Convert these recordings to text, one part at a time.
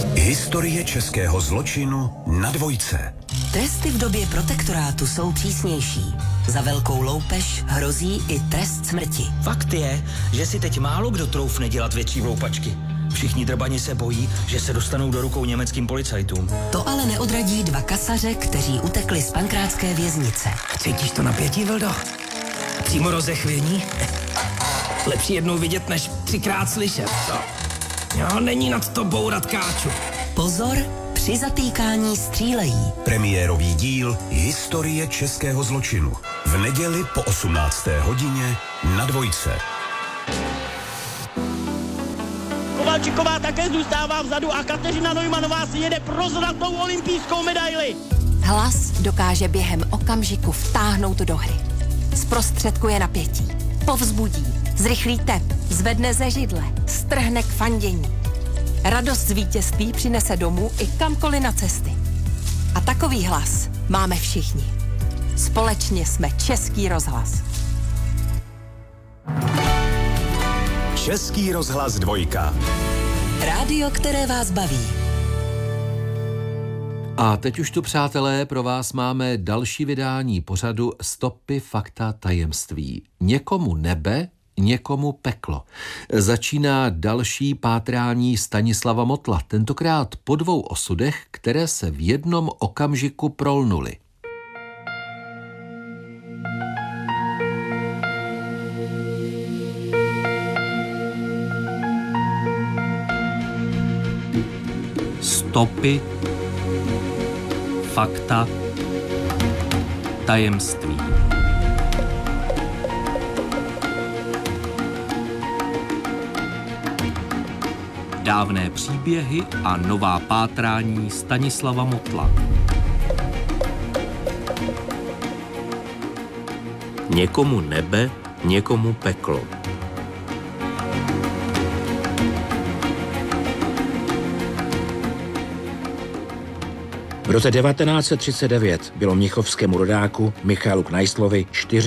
Historie českého zločinu na Dvojce. Tresty v době protektorátu jsou přísnější. Za velkou loupež hrozí i trest smrti. Fakt je, že si teď málo kdo troufne dělat větší loupačky. Všichni drbani se bojí, že se dostanou do rukou německým policajtům. To ale neodradí dva kasaře, kteří utekli z pankrátské věznice. Cítíš to napětí, Vildo? Přímo rozechvění? Lepší jednou vidět, než 3krát slyšet, co? Jo, není nad to bourat káču. Pozor, při zatýkání střílejí. Premiérový díl Historie českého zločinu. V neděli po 18. hodině na Dvojce. Kovalčiková také zůstává vzadu a Kateřina Neumannová si jede pro zlatou olympijskou medaili. Hlas dokáže během okamžiku vtáhnout do hry. Zprostředkuje napětí, povzbudí, zrychlí tep, zvedne ze židle, strhne k fandění. Radost z vítězství přinese domů i kamkoliv na cesty. A takový hlas máme všichni. Společně jsme Český rozhlas. Český rozhlas Dvojka. Rádio, které vás baví. A teď už tu, přátelé, pro vás máme další vydání pořadu Stopy, fakta, tajemství. Někomu nebe, někomu peklo. Začíná další pátrání Stanislava Motla, tentokrát po 2 osudech, které se v jednom okamžiku prolnuly. Stopy, fakta, tajemství. Dávné příběhy a nová pátrání Stanislava Motla. Někomu nebe, někomu peklo. V roce 1939 bylo mnichovskému rodáku Michalu Knajslovi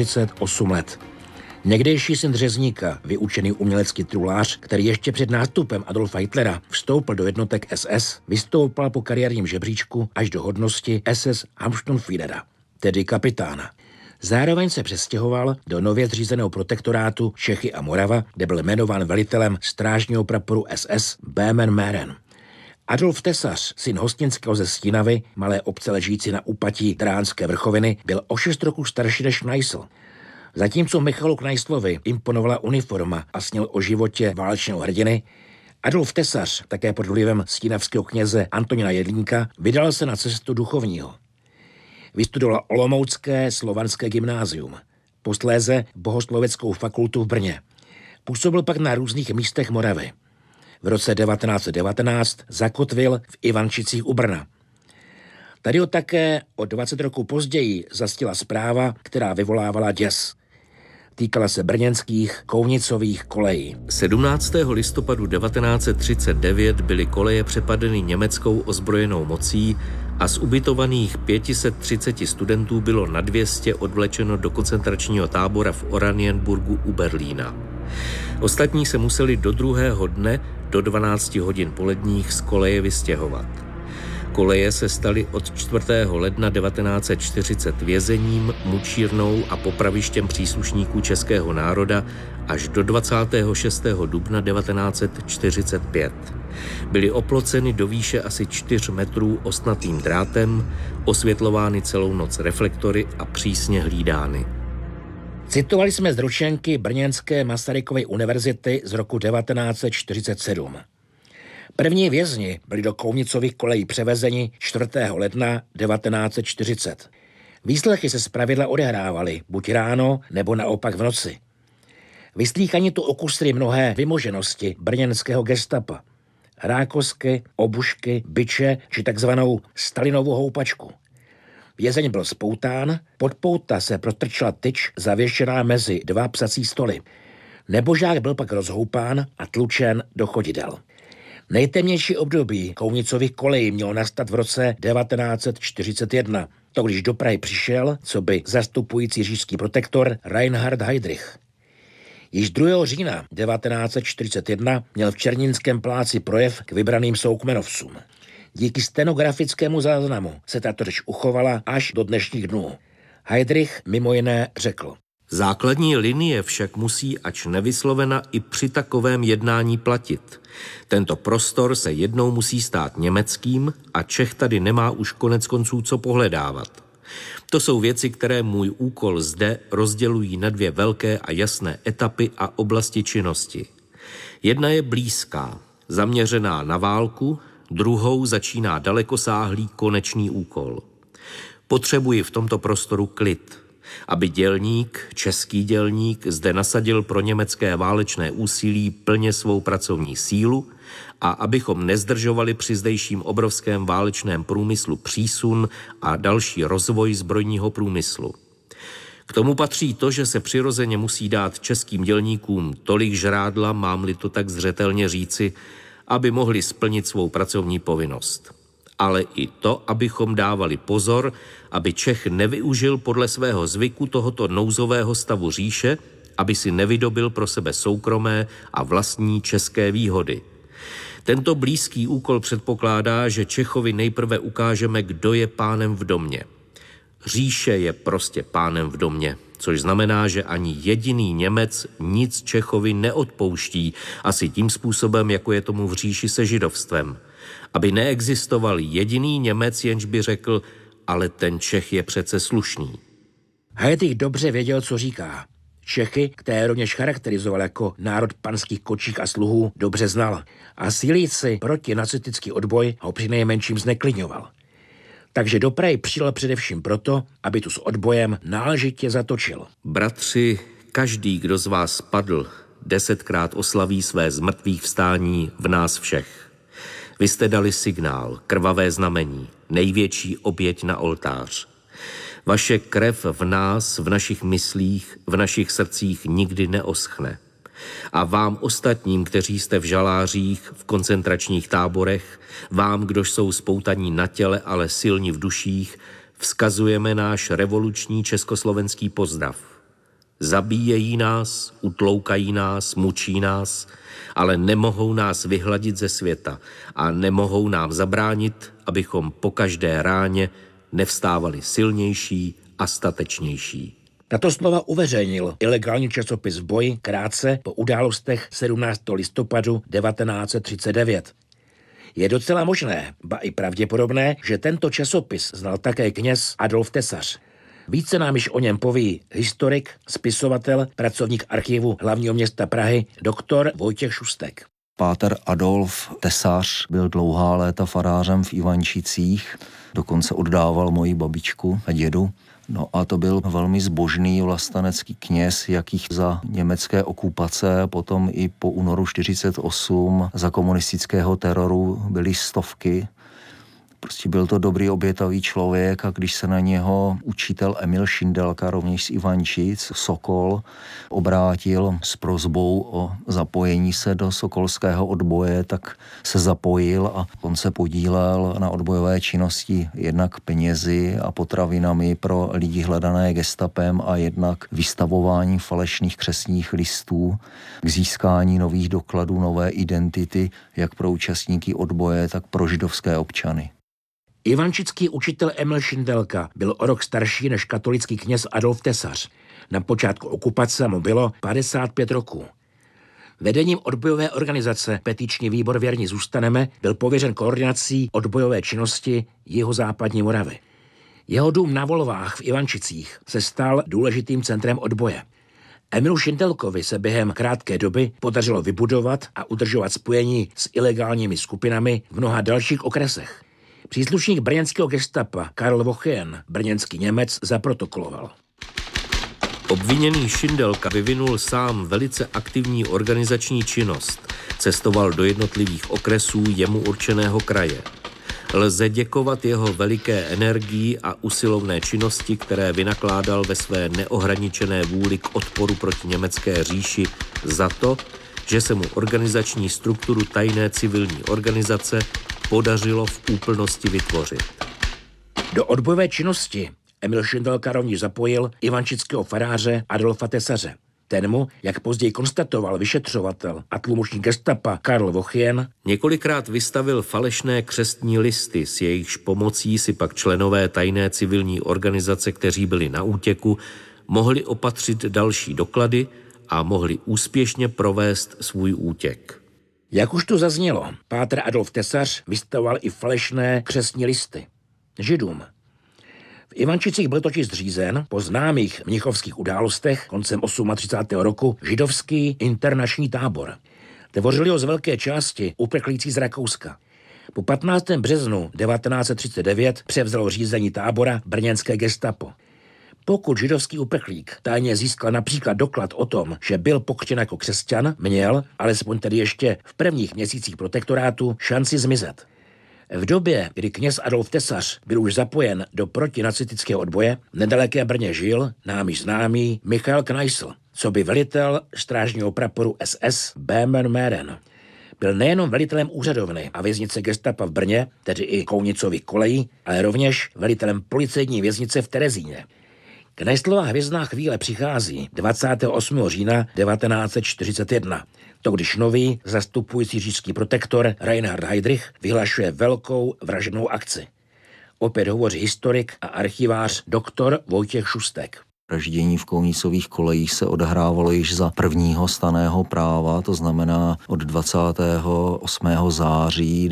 48 let. Někdejší syn řezníka, vyučený umělecký truhlář, který ještě před nástupem Adolfa Hitlera vstoupil do jednotek SS, vystoupal po kariérním žebříčku až do hodnosti SS Amtsturmführera, tedy kapitána. Zároveň se přestěhoval do nově zřízeného protektorátu Čechy a Morava, kde byl jmenován velitelem strážního praporu SS Böhmen-Mähren. Adolf Tesař, syn Hostinského ze Stínavy, malé obce ležící na úpatí Tránské vrchoviny, byl o 6 roků starší než Knajsl. Zatímco Michalu Knajslovi imponovala uniforma a snil o životě válečného hrdiny, Adolf Tesař, také pod vlivem stínavského kněze Antonína Jedlínka, vydal se na cestu duchovního. Vystudoval Olomoucké slovanské gymnázium, posléze bohosloveckou fakultu v Brně. Působil pak na různých místech Moravy. V roce 1919 zakotvil v Ivančicích u Brna. Tady ho také o 20 roků později zastihla zpráva, která vyvolávala děs. Týkala se brněnských kouvnicových kolejí. 17. listopadu 1939 byly koleje přepadeny německou ozbrojenou mocí a z ubytovaných 530 studentů bylo na 200 odvlečeno do koncentračního tábora v Oranienburgu u Berlína. Ostatní se museli do druhého dne do 12 hodin poledních z koleje vystěhovat. Koleje se staly od 4. ledna 1940 vězením, mučírnou a popravištěm příslušníků českého národa až do 26. dubna 1945. Byly oploceny do výše asi 4 metrů ostnatým drátem, osvětlovány celou noc reflektory a přísně hlídány. Citovali jsme z ručenky brněnské Masarykovy univerzity z roku 1947. První vězni byli do kouvnicových kolejí převezeni 4. ledna 1940. Výslechy se zpravidla odehrávaly buď ráno, nebo naopak v noci. Vyslýchani tu okusili mnohé vymoženosti brněnského gestapa. Rákosky, obušky, biče či takzvanou Stalinovu houpačku. Vězeň byl spoután, pod pouta se protrčela tyč zavěšená mezi 2 psací stoly. Nebožák byl pak rozhoupán a tlučen do chodidel. Nejtemnější období kouvnicových kolejí mělo nastat v roce 1941, to když do Prahy přišel, coby zastupující říšský protektor Reinhard Heydrich. Již 2. října 1941 měl v Černínském pláci projev k vybraným soukmenovcům. Díky stenografickému záznamu se tato řeč uchovala až do dnešních dnů. Heydrich mimo jiné řekl: Základní linie však musí, ač nevyslovena, i při takovém jednání platit. Tento prostor se jednou musí stát německým a Čech tady nemá už konec konců co pohledávat. To jsou věci, které můj úkol zde rozdělují na 2 velké a jasné etapy a oblasti činnosti. Jedna je blízká, zaměřená na válku, druhou začíná dalekosáhlý konečný úkol. Potřebuji v tomto prostoru klid, aby dělník, český dělník, zde nasadil pro německé válečné úsilí plně svou pracovní sílu a abychom nezdržovali při zdejším obrovském válečném průmyslu přísun a další rozvoj zbrojního průmyslu. K tomu patří to, že se přirozeně musí dát českým dělníkům tolik žrádla, mám-li to tak zřetelně říci, aby mohli splnit svou pracovní povinnost. Ale i to, abychom dávali pozor, aby Čech nevyužil podle svého zvyku tohoto nouzového stavu říše, aby si nevydobil pro sebe soukromé a vlastní české výhody. Tento blízký úkol předpokládá, že Čechovi nejprve ukážeme, kdo je pánem v domě. Říše je prostě pánem v domě, což znamená, že ani jediný Němec nic Čechovi neodpouští, asi tím způsobem, jako je tomu v říši se židovstvem. Aby neexistoval jediný Němec, jenž by řekl, ale ten Čech je přece slušný. Heydrich dobře věděl, co říká. Čechy, které rovněž charakterizoval jako národ panských kočích a sluhů, dobře znal a sílící proti nacistický odboj ho přinejmenším zneklidňoval. Takže do Prahy přijel především proto, aby tu s odbojem náležitě zatočil. Bratři, každý, kdo z vás padl, 10krát oslaví své zmrtvých vstání v nás všech. Vy jste dali signál, krvavé znamení, největší oběť na oltář. Vaše krev v nás, v našich myslích, v našich srdcích nikdy neoschne. A vám ostatním, kteří jste v žalářích, v koncentračních táborech, vám, kdož jsou spoutaní na těle, ale silní v duších, vzkazujeme náš revoluční československý pozdrav. Zabíjejí nás, utloukají nás, mučí nás, ale nemohou nás vyhladit ze světa a nemohou nám zabránit, abychom po každé ráně nevstávali silnější a statečnější. Tato slova uveřejnil ilegální časopis V boji krátce po událostech 17. listopadu 1939. Je docela možné, ba i pravděpodobné, že tento časopis znal také kněz Adolf Tesař. Více nám již o něm poví historik, spisovatel, pracovník archivu hlavního města Prahy, doktor Vojtěch Šustek. Páter Adolf Tesař byl dlouhá léta farářem v Ivančicích, dokonce oddával moji babičku a dědu. No a to byl velmi zbožný vlastenecký kněz, jakých za německé okupace, potom i po únoru 1948 za komunistického teroru byly stovky. Prostě byl to dobrý obětavý člověk a když se na něho učitel Emil Šindelka, rovněž z Ivančic, Sokol, obrátil s prosbou o zapojení se do sokolského odboje, tak se zapojil a on se podílel na odbojové činnosti jednak penězi a potravinami pro lidi hledané gestapem a jednak vystavování falešných křestních listů k získání nových dokladů, nové identity, jak pro účastníky odboje, tak pro židovské občany. Ivančický učitel Emil Šindelka byl o rok starší než katolický kněz Adolf Tesař. Na počátku okupace mu bylo 55 roků. Vedením odbojové organizace Petiční výbor Věrní zůstaneme byl pověřen koordinací odbojové činnosti jihozápadní Moravy. Jeho dům na Volvách v Ivančicích se stal důležitým centrem odboje. Emilu Šindelkovi se během krátké doby podařilo vybudovat a udržovat spojení s ilegálními skupinami v mnoha dalších okresech. Příslušník brněnského gestapa Karl Vochen, brněnský Němec, zaprotokoloval. Obviněný Šindelka vyvinul sám velice aktivní organizační činnost. Cestoval do jednotlivých okresů jemu určeného kraje. Lze děkovat jeho veliké energii a usilovné činnosti, které vynakládal ve své neohraničené vůli k odporu proti německé říši za to, že se mu organizační strukturu tajné civilní organizace podařilo v úplnosti vytvořit. Do odbojové činnosti Emil Šindelka rovněž zapojil ivančického faráře Adolfa Tesaře. Ten mu, jak později konstatoval vyšetřovatel a tlumočník gestapa Karl Wochien, několikrát vystavil falešné křestní listy, s jejichž pomocí si pak členové tajné civilní organizace, kteří byli na útěku, mohli opatřit další doklady a mohli úspěšně provést svůj útěk. Jak už tu zaznělo, pátr Adolf Tesař vystavoval i falešné křestní listy Židům. V Ivančicích byl totiž zřízen po známých mnichovských událostech koncem 38. roku židovský internační tábor. Tvořili ho z velké části uprchlíci z Rakouska. Po 15. březnu 1939 převzalo řízení tábora brněnské gestapo. Pokud židovský uprchlík tajně získal například doklad o tom, že byl pokřtěn jako křesťan, měl, alespoň tedy ještě v prvních měsících protektorátu, šanci zmizet. V době, kdy kněz Adolf Tesař byl už zapojen do protinacistického odboje, v nedaleké Brně žil námi známý Michael Kneissl, coby velitel strážního praporu SS Böhmen Mähren. Byl nejenom velitelem úřadovny a věznice gestapa v Brně, tedy i Kounicových kolejí, ale rovněž velitelem policejní věznice v Terezíně. Kneisslova hvězdná chvíle přichází 28. října 1941. To když nový zastupující říšský protektor Reinhard Heydrich vyhlašuje velkou vražednou akci. Opět hovoří historik a archivář doktor Vojtěch Šustek. Vraždění v Kounicových kolejích se odehrávalo již za prvního stanného práva, to znamená od 28. září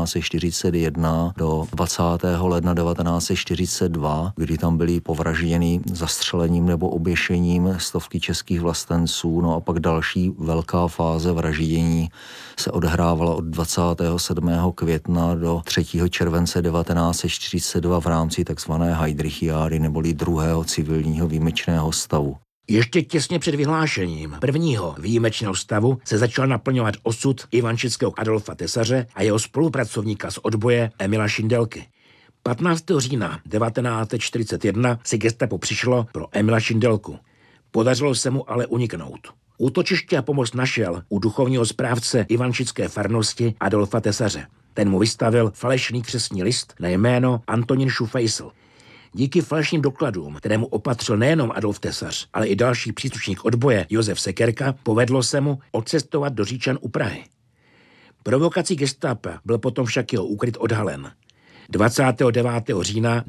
1941 do 20. ledna 1942, kdy tam byly povražděny zastřelením nebo oběšením stovky českých vlastenců. No a pak další velká fáze vraždění se odehrávala od 27. května do 3. července 1942 v rámci takzvané Heydrichiády neboli druhého civilního výjimečného stavu. Ještě těsně před vyhlášením prvního výjimečného stavu se začal naplňovat osud ivančického Adolfa Tesaře a jeho spolupracovníka z odboje Emila Šindelky. 15. října 1941 si gestapo přišlo pro Emila Šindelku. Podařilo se mu ale uniknout. Útočiště a pomoc našel u duchovního správce ivančické farnosti Adolfa Tesaře. Ten mu vystavil falešný křestní list na jméno Antonín Šufejsl. Díky falešným dokladům, kterému opatřil nejenom Adolf Tesař, ale i další příslušník odboje Josef Sekerka, povedlo se mu odcestovat do Říčan u Prahy. Provokací gestapa byl potom však jeho úkryt odhalen. 29. října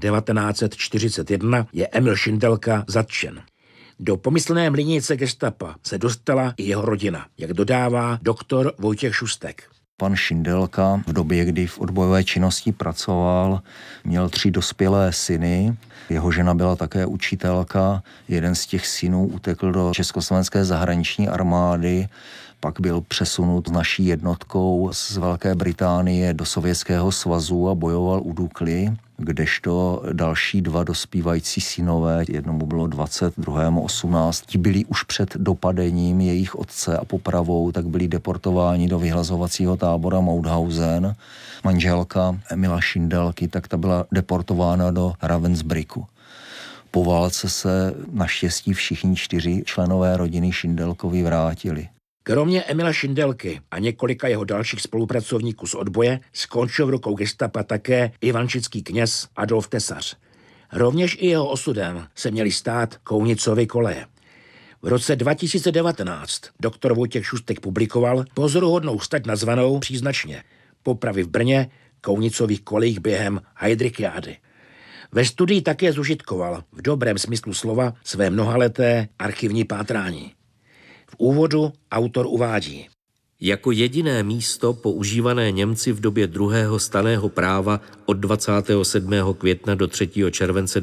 1941 je Emil Šindelka zatčen. Do pomyslné mlýnice gestapa se dostala i jeho rodina, jak dodává doktor Vojtěch Šustek. Pan Šindelka v době, kdy v odbojové činnosti pracoval, měl 3 dospělé syny. Jeho žena byla také učitelka. Jeden z těch synů utekl do Československé zahraniční armády, pak byl přesunut s naší jednotkou z Velké Británie do Sovětského svazu a bojoval u Dukly, kdežto další 2 dospívající synové, jednomu bylo 20, druhému 18, ti byli už před dopadením jejich otce a popravou, tak byli deportováni do vyhlazovacího tábora Mauthausen. Manželka Emila Šindelky, tak ta byla deportována do Ravensbrücku. Po válce se naštěstí všichni 4 členové rodiny Šindelkovi vrátili. Kromě Emila Šindelky a několika jeho dalších spolupracovníků z odboje skončil v rukou gestapa také ivančický kněz Adolf Tesař. Rovněž i jeho osudem se měly stát Kounicovy koleje. V roce 2019 doktor Vojtěch Šustek publikoval pozoruhodnou stať nazvanou příznačně Popravy v Brně, Kounicových kolejích během Heydrichiády. Ve studii také zužitkoval v dobrém smyslu slova své mnohaleté archivní pátrání. V úvodu autor uvádí: Jako jediné místo používané Němci v době druhého stanného práva od 27. května do 3. července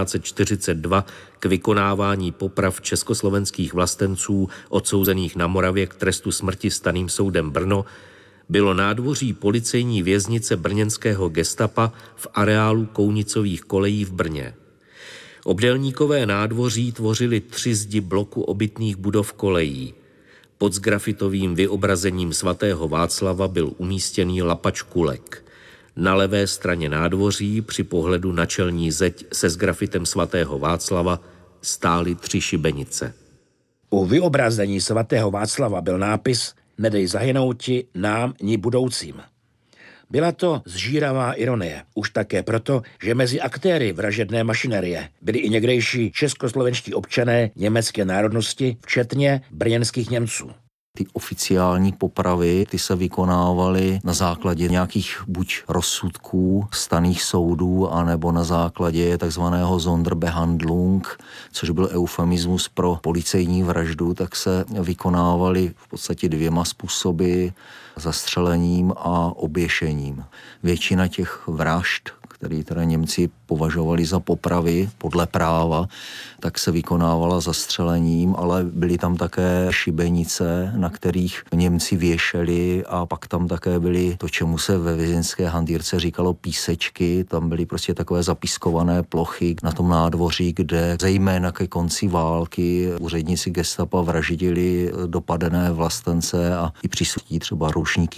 1942 k vykonávání poprav československých vlastenců odsouzených na Moravě k trestu smrti staným soudem Brno bylo nádvoří policejní věznice brněnského gestapa v areálu Kounicových kolejí v Brně. Obdélníkové nádvoří tvořily 3 zdi bloku obytných budov kolejí. Pod sgrafitovým vyobrazením svatého Václava byl umístěný lapač kulek. Na levé straně nádvoří při pohledu na čelní zeď se sgrafitem svatého Václava stály 3 šibenice. U vyobrazení svatého Václava byl nápis Nedej zahynouti nám ni budoucím. Byla to zžíravá ironie. Už také proto, že mezi aktéry vražedné mašinerie byli i někdejší českoslovenští občané německé národnosti, včetně brněnských Němců. Ty oficiální popravy, ty se vykonávaly na základě nějakých buď rozsudků staných soudů, anebo na základě takzvaného Sonderbehandlung, což byl eufemismus pro policejní vraždu, tak se vykonávaly v podstatě 2 způsoby: zastřelením a oběšením. Většina těch vražd, který teda Němci považovali za popravy podle práva, tak se vykonávala zastřelením, ale byly tam také šibenice, na kterých Němci věšeli, a pak tam také byly to, čemu se ve vězeňské hantýrce říkalo písečky. Tam byly prostě takové zapískované plochy na tom nádvoří, kde zejména ke konci války úředníci gestapa vraždili dopadené vlastence a i příslušníci třeba rušníky